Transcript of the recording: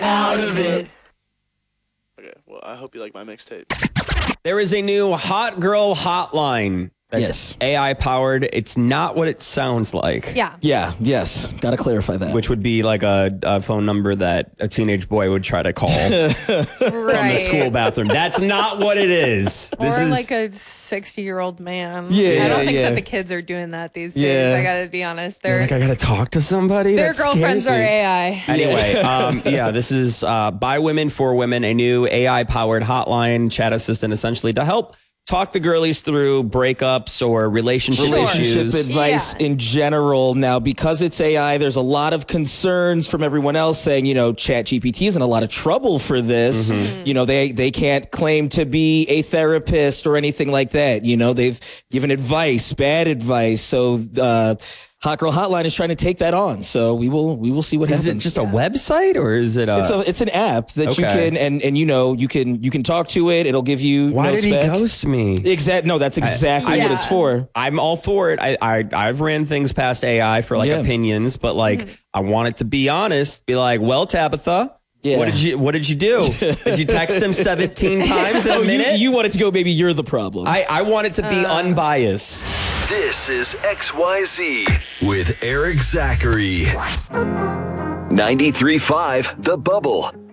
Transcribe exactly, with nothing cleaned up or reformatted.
out of it. Okay, well, I hope you like my mixtape. There is a new hot girl hotline that's Yes. A I powered. It's not what it sounds like. Yeah. Yeah, yes. Got to clarify that. Which would be like a, a phone number that a teenage boy would try to call Right. from the school bathroom. That's not what it is. Or This is like a sixty-year-old man. Yeah, I don't think yeah. that the kids are doing that these days. Yeah. I gotta be honest. Their like I gotta talk to somebody. their That scares girlfriends are me. A I. Anyway, um, yeah, this is uh, by women for women, a new A I powered hotline chat assistant, essentially to help talk the girlies through breakups or relationship relationship issues. advice Yeah. in general. Now, because it's A I, there's a lot of concerns from everyone else saying, you know, Chat G P T is in a lot of trouble for this. Mm-hmm. You know, they they can't claim to be a therapist or anything like that. You know, they've given advice, bad advice. So uh, Hot Girl Hotline is trying to take that on. So we will we will see what Is happens. it just a website or is it a? It's a it's an app that you Okay. can and and you know you can you can talk to it. It'll give you Why notes did he back. ghost me? Exact no, that's exactly I- what Yeah. it's for. I'm all for it. I, I I've ran things past A I for like Yeah. opinions, but like I want it to be honest. Be like, well, Tabitha, Yeah. what did you what did you do? Did you text him seventeen times in a Oh, you, minute? you want it to go, maybe you're the problem. I I want it to be unbiased. This is X Y Z with Eric Zachary. ninety-three point five The Bubble.